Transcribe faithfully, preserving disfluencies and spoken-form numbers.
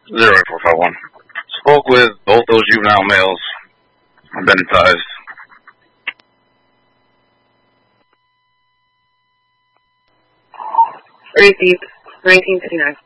Zero eight four five one. Spoke with both those juvenile males. I've been advised. Received. nineteen fifty-nine.